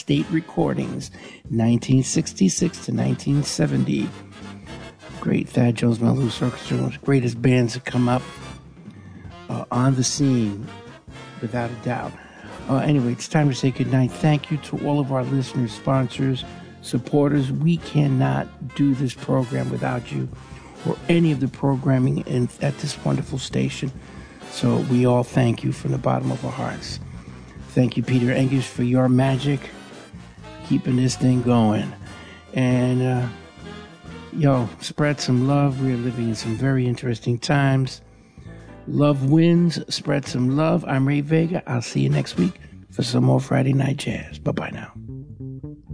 State Recordings, 1966 to 1970. Great Thad Jones Melaleuca Orchestra, one of the greatest bands to come up on the scene, without a doubt. Anyway, it's time to say goodnight. Thank you to all of our listeners, sponsors, supporters. We cannot do this program without you or any of the programming at this wonderful station. So we all thank you from the bottom of our hearts. Thank you, Peter Angus, for your magic, keeping this thing going. And, spread some love. We're living in some very interesting times. Love wins. Spread some love. I'm Ray Vega. I'll see you next week for some more Friday Night Jazz. Bye-bye now.